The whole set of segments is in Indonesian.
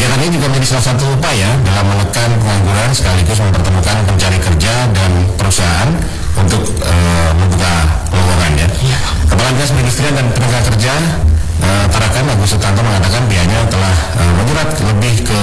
Kegiatan ini juga menjadi salah satu upaya dalam menekan pengangguran sekaligus mempertemukan pencari kerja dan perusahaan untuk membuka lowongan ya. Kepala Dinas Perindustrian dan Tenaga Kerja Tarakan Agus Sutanto mengatakan pihaknya telah menyurat lebih ke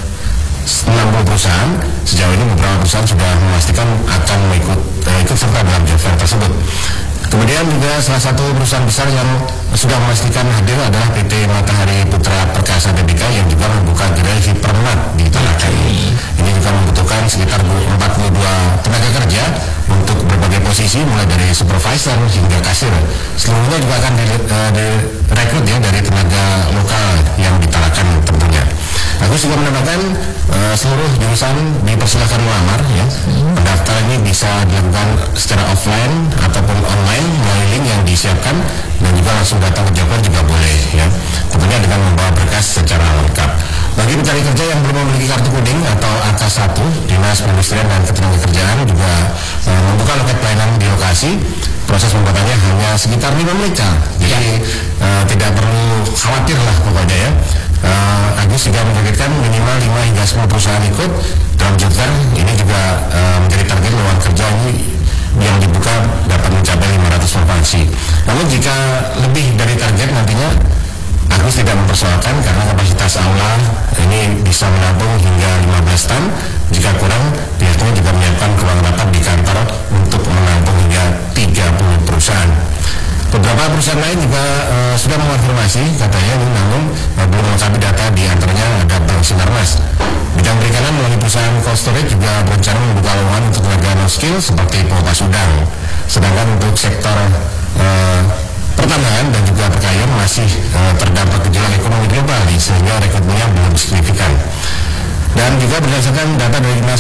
60 perusahaan. Sejauh ini beberapa perusahaan sudah memastikan akan ikut serta dalam job fair tersebut. Kemudian juga salah satu perusahaan besar yang sudah memastikan hadir adalah PT Matahari Putra Perkasa Tbk yang juga membuka gerai hipermat di Tarakan. Ini juga membutuhkan sekitar 42 tenaga kerja untuk berbagai posisi mulai dari supervisor hingga kasir. Seluruhnya juga akan direkrut ya dari tenaga lokal yang di Tarakan tentunya. Agus juga menambahkan seluruh jurusan dipersilakan melamar ya. Pendaftaran ini bisa dilakukan secara offline ataupun online melalui link yang disiapkan, dan juga langsung datang ke job fair juga boleh ya. Tentunya dengan membawa berkas secara lengkap. Bagi pencari kerja yang belum memiliki kartu kuning atau AK1, Dinas Perindustrian dan Ketenagakerjaan juga membuka loket pelayanan di lokasi. Proses pembuatannya hanya sekitar 5 menit. Jadi tidak perlu khawatir lah pokoknya ya. Agus juga menargetkan minimal 5 hingga 10 perusahaan ikut dalam job fair. Ini juga menjadi target lowongan kerja ini yang dibuka dapat mencapai 500 vakansi. Namun jika lebih dari target nantinya Agus tidak mempersoalkan karena kapasitas aula ini bisa menampung hingga 15 ton. Jika kurang, pihaknya juga menyiapkan ruang rapat di kantor untuk menampung hingga 30 perusahaan. Beberapa perusahaan lain juga sudah mengonfirmasi katanya, namun belum melengkapi data. Di antaranya ada Bank Sinarmas. Bidang perikanan melalui perusahaan Cold Storage juga berencana membuka lowongan untuk tenaga non-skill seperti pompa sudang. Sedangkan untuk sektor pertambangan dan juga perkayan masih terdampak gejolak ekonomi global sehingga rekrutmennya belum signifikan. Dan juga berdasarkan data dari Dinas